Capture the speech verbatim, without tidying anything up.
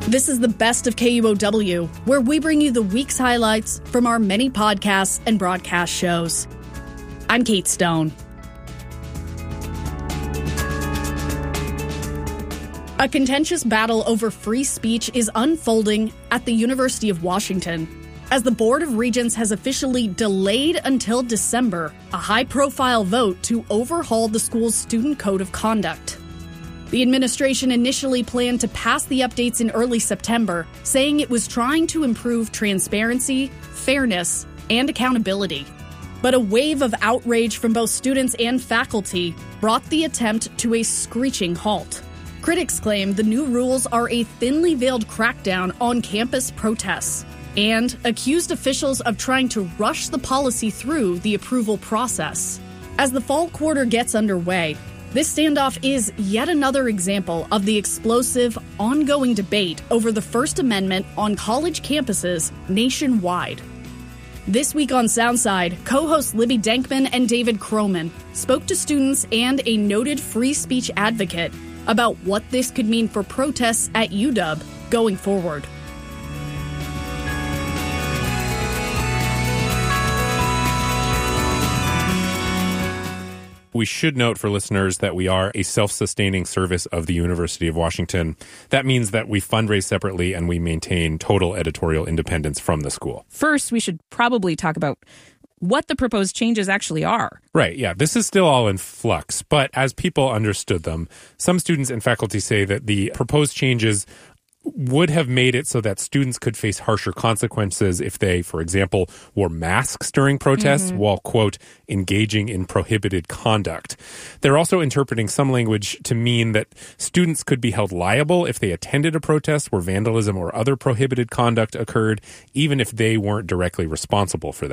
This is the Best of K U O W, where we bring you the week's highlights from our many podcasts and broadcast shows. I'm Kate Stone. A contentious battle over free speech is unfolding at the University of Washington, as the Board of Regents has officially delayed until December a high-profile vote to overhaul the school's student code of conduct. The administration initially planned to pass the updates in early September, saying it was trying to improve transparency, fairness, and accountability. But a wave of outrage from both students and faculty brought the attempt to a screeching halt. Critics claim the new rules are a thinly veiled crackdown on campus protests and accused officials of trying to rush the policy through the approval process. As the fall quarter gets underway, this standoff is yet another example of the explosive, ongoing debate over the First Amendment on college campuses nationwide. This week on Soundside, co-hosts Libby Denkman and David Croman spoke to students and a noted free speech advocate about what this could mean for protests at U W going forward. We should note for listeners that we are a self-sustaining service of the University of Washington. That means that we fundraise separately and we maintain total editorial independence from the school. First, we should probably talk about what the proposed changes actually are. Right, yeah. This is still all in flux, but as people understood them, some students and faculty say that the proposed changes would have made it so that students could face harsher consequences if they, for example, wore masks during protests mm-hmm. while, quote, engaging in prohibited conduct. They're also interpreting some language to mean that students could be held liable if they attended a protest where vandalism or other prohibited conduct occurred, even if they weren't directly responsible for that.